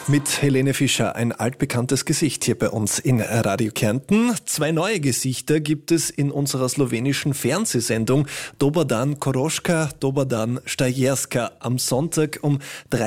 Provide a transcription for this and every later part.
Mit Helene Fischer, ein altbekanntes Gesicht hier bei uns in Radio Kärnten. 2 neue Gesichter gibt es in unserer slowenischen Fernsehsendung Dober dan Koroška, Dober dan Stajerska am Sonntag um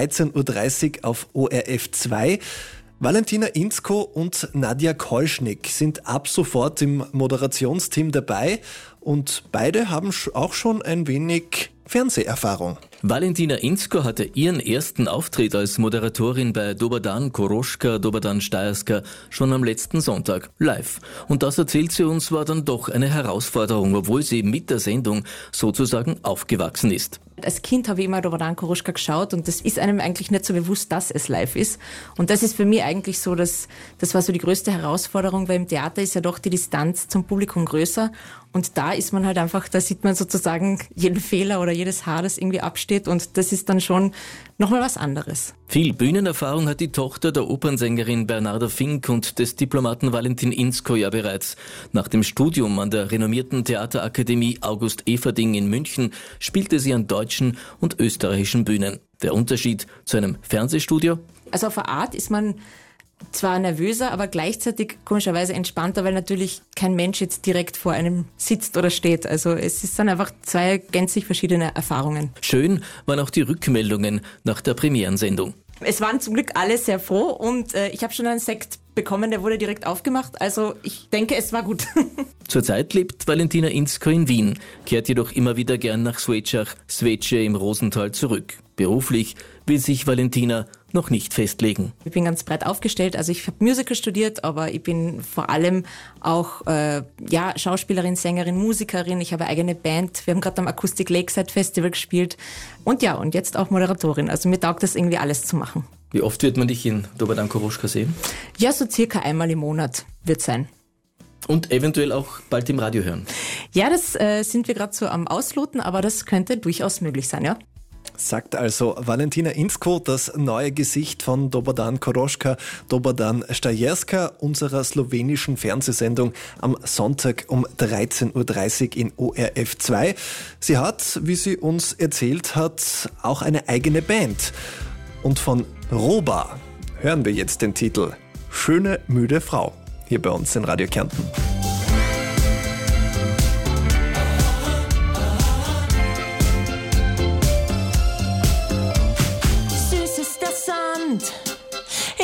13.30 Uhr auf ORF 2. Valentina Inzko und Nadja Kolschnik sind ab sofort im Moderationsteam dabei und beide haben auch schon ein wenig Fernseherfahrung. Valentina Inzko hatte ihren ersten Auftritt als Moderatorin bei Dober dan Koroška, Dober dan Stajerska schon am letzten Sonntag live. Und das, erzählt sie uns, war dann doch eine Herausforderung, obwohl sie mit der Sendung sozusagen aufgewachsen ist. Als Kind habe ich immer Dober dan Koroška geschaut und das ist einem eigentlich nicht so bewusst, dass es live ist. Und das ist für mich eigentlich so, das war so die größte Herausforderung, weil im Theater ist ja doch die Distanz zum Publikum größer. Und da ist man halt einfach, da sieht man sozusagen jeden Fehler oder jedes Haar, das irgendwie absteht. Und das ist dann schon nochmal was anderes. Viel Bühnenerfahrung hat die Tochter der Opernsängerin Bernarda Fink und des Diplomaten Valentin Inzko ja bereits. Nach dem Studium an der renommierten Theaterakademie August Everding in München spielte sie an deutschen und österreichischen Bühnen. Der Unterschied zu einem Fernsehstudio? Also auf eine Art ist man zwar nervöser, aber gleichzeitig komischerweise entspannter, weil natürlich kein Mensch jetzt direkt vor einem sitzt oder steht. Also es ist dann einfach 2 gänzlich verschiedene Erfahrungen. Schön waren auch die Rückmeldungen nach der Premierensendung. Es waren zum Glück alle sehr froh und ich habe schon einen Sekt bekommen, der wurde direkt aufgemacht. Also ich denke, es war gut. Zurzeit lebt Valentina Inzko in Wien, kehrt jedoch immer wieder gern nach Sveča im Rosental zurück. Beruflich will sich Valentina noch nicht festlegen. Ich bin ganz breit aufgestellt, also ich habe Musical studiert, aber ich bin vor allem auch Schauspielerin, Sängerin, Musikerin. Ich habe eine eigene Band. Wir haben gerade am Acoustic Lakeside Festival gespielt und jetzt auch Moderatorin. Also mir taugt das irgendwie alles zu machen. Wie oft wird man dich in Dober dan Koroška sehen? Ja, so circa einmal im Monat wird sein. Und eventuell auch bald im Radio hören? Ja, das sind wir gerade so am Ausloten, aber das könnte durchaus möglich sein, ja. Sagt also Valentina Inzko, das neue Gesicht von Dober dan Koroška, Dober dan Stajerska, unserer slowenischen Fernsehsendung am Sonntag um 13.30 Uhr in ORF 2. Sie hat, wie sie uns erzählt hat, auch eine eigene Band. Und von Roba hören wir jetzt den Titel Schöne, müde Frau hier bei uns in Radio Kärnten.